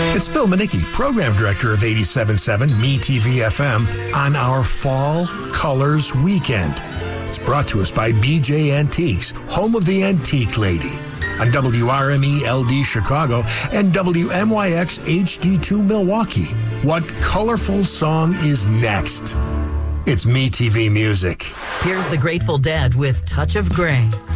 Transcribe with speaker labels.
Speaker 1: It's Phil Manicki, Program Director of 87.7 MeTV FM on our Fall Colors Weekend. It's brought to us by BJ Antiques, home of the Antique Lady, on WRME LD Chicago and WMYX HD2 Milwaukee. What colorful song is next? It's MeTV Music.
Speaker 2: Here's the Grateful Dead with Touch of Grey.